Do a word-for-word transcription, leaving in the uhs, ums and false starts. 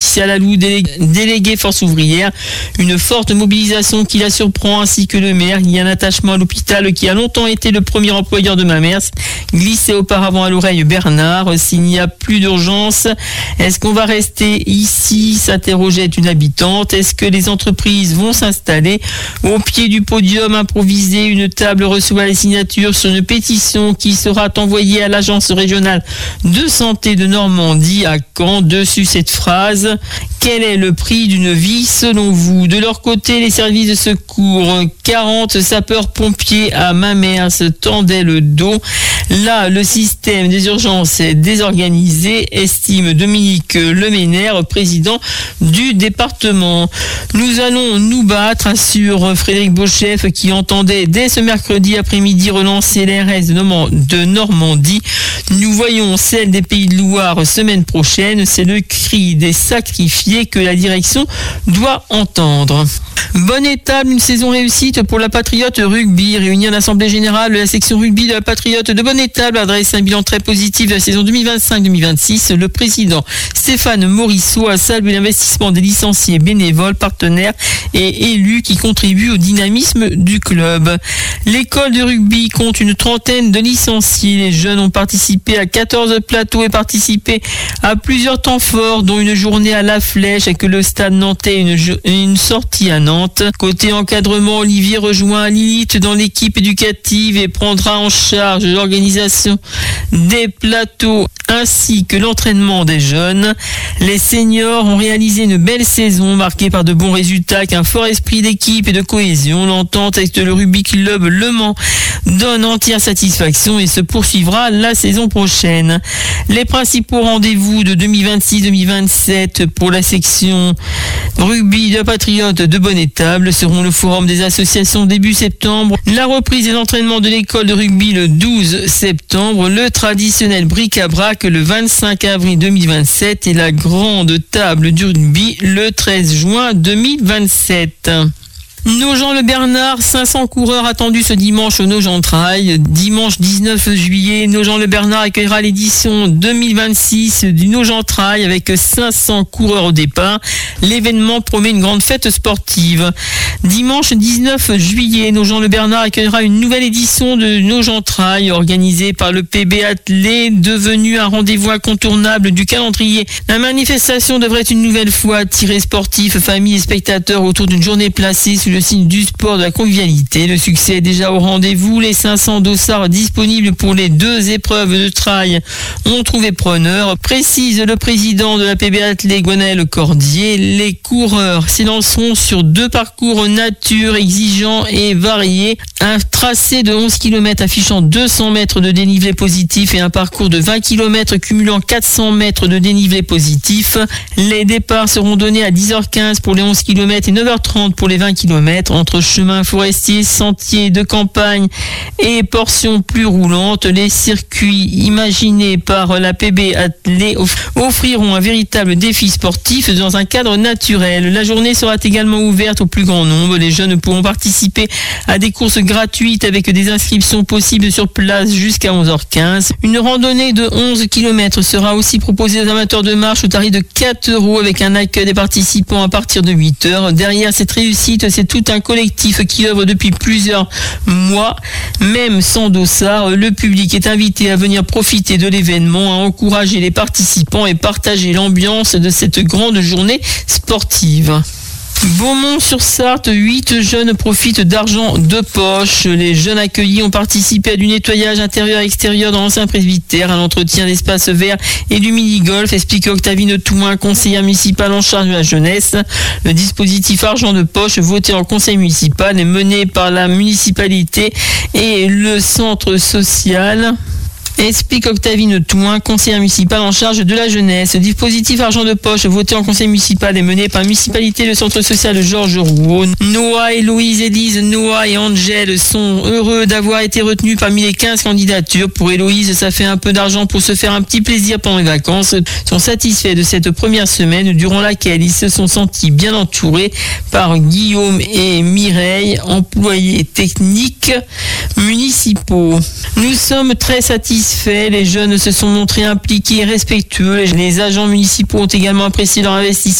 Laetitia Lalou, déléguée, déléguée force ouvrière. Une forte mobilisation qui la surprend, ainsi que le maire. Il y a un attachement à l'hôpital qui a longtemps été le premier employeur de Mamers. Glissé auparavant à l'oreille Bernard, s'il n'y a plus d'urgence, est-ce qu'on va rester ici, s'interrogeait une habitante. Est-ce que les entreprises vont s'installer? Au pied du podium improvisé, une table reçoit les signatures sur une pétition qui sera envoyée à l'agence régionale de santé de Normandie à Caen. Dessus cette phrase: quel est le prix d'une vie selon vous? De leur côté, les services de secours, quarante sapeurs-pompiers à Mamers se tendaient le dos. Là, le système des urgences est désorganisé, estime Dominique Leménaire, président du département. Nous allons nous battre, assure Frédéric Beauchef, qui entendait dès ce mercredi après-midi relancer l'A R S de Normandie. Nous voyons celle des Pays de Loire semaine prochaine. C'est le cri des sacrifiés que la direction doit entendre. Bonne étape, une saison réussite pour la Patriote Rugby. Réunie à l'Assemblée Générale, la section rugby de la Patriote de Bonne-Étable adresse un bilan très positif de la saison deux mille vingt-cinq deux mille vingt-six. Le président Stéphane Morisseau a salué l'investissement des licenciés, bénévoles, partenaires et élus qui contribuent au dynamisme du club. L'école de rugby compte une trentaine de licenciés. Les jeunes ont participé à quatorze plateaux et participé à plusieurs temps forts, dont une journée à La Flèche avec le stade nantais et une, une sortie à Nantes. Côté encadrement, Olivier rejoint Lilith dans l'équipe éducative et prendra en charge l'organisation des plateaux ainsi que l'entraînement des jeunes. Les seniors ont réalisé une belle saison marquée par de bons résultats, qu'un fort esprit d'équipe et de cohésion. L'entente avec le Rugby Club Le Mans donne entière satisfaction et se poursuivra la saison prochaine. Les principaux rendez-vous de deux mille vingt-six deux mille vingt-sept pour la section rugby de Patriote de Bonne-Étable seront le forum des associations début septembre, la reprise des entraînements de l'école de rugby le douze septembre, le traditionnel bric-à-brac le vingt-cinq avril deux mille vingt-sept et la grande table du rugby le treize juin deux mille vingt-sept. Nogent-le-Bernard, cinq cents coureurs attendus ce dimanche au Nogent-Trail. Dimanche dix-neuf juillet, Nogent-le-Bernard accueillera l'édition deux mille vingt-six du Nogent-Trail avec cinq cents coureurs au départ. L'événement promet une grande fête sportive. Dimanche dix-neuf juillet, Nogent-le-Bernard accueillera une nouvelle édition de Nogent-Trail organisée par le P B Athlé, devenu un rendez-vous incontournable du calendrier. La manifestation devrait une nouvelle fois attirer sportifs, familles et spectateurs autour d'une journée placée sous le signe du sport, de la convivialité. Le succès est déjà au rendez-vous. Les cinq cents dossards disponibles pour les deux épreuves de trail ont trouvé preneur, précise le président de la P B Athlé, Gwenaël Cordier. Les coureurs s'élanceront sur deux parcours nature exigeants et variés. Un tracé de onze kilomètres affichant deux cents mètres de dénivelé positif et un parcours de vingt kilomètres cumulant quatre cents mètres de dénivelé positif. Les départs seront donnés à dix heures quinze pour les onze kilomètres et neuf heures trente pour les vingt kilomètres. Entre chemins forestiers, sentiers de campagne et portions plus roulantes, les circuits imaginés par la P B Athlé offriront un véritable défi sportif dans un cadre naturel. La journée sera également ouverte au plus grand nombre. Les jeunes pourront participer à des courses gratuites avec des inscriptions possibles sur place jusqu'à onze heures quinze. Une randonnée de onze kilomètres sera aussi proposée aux amateurs de marche au tarif de quatre euros avec un accueil des participants à partir de huit heures. Derrière cette réussite, c'est tout un collectif qui œuvre depuis plusieurs mois. Même sans dossard, le public est invité à venir profiter de l'événement, à encourager les participants et partager l'ambiance de cette grande journée sportive. Beaumont-sur-Sarthe, huit jeunes profitent d'argent de poche. Les jeunes accueillis ont participé à du nettoyage intérieur et extérieur dans l'ancien presbytère, à l'entretien d'espaces verts et du mini-golf, explique Octavine Touin, conseillère municipale en charge de la jeunesse. Le dispositif argent de poche voté en conseil municipal est mené par la municipalité et le centre social. Explique Octavine Touin, conseillère municipale en charge de la jeunesse. Le dispositif argent de poche voté en conseil municipal est mené par la municipalité et le centre social Georges Rouault. Noah, Héloïse, Élise, Noah et Angèle sont heureux d'avoir été retenus parmi les quinze candidatures. Pour Héloïse, ça fait un peu d'argent pour se faire un petit plaisir pendant les vacances. Ils sont satisfaits de cette première semaine durant laquelle ils se sont sentis bien entourés par Guillaume et Mireille, employés techniques municipaux. Nous sommes très satisfaits. Les jeunes se sont montrés impliqués et respectueux. Les agents municipaux ont également apprécié leur investissement